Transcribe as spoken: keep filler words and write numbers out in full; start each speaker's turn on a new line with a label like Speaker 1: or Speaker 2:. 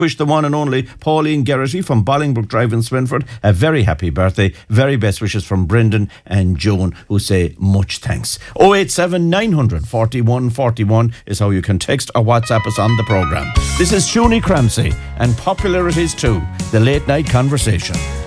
Speaker 1: wish the one and only Pauline Gerrity from Bolingbroke Drive in Swinford a very happy birthday. Very best wishes from Brendan and Joan, who say much thanks. oh eight seven nine hundred forty-one forty-one is how you can text or WhatsApp us on the programme. This is Shuni Cramsey and Popularities two, the Late Night Conversation.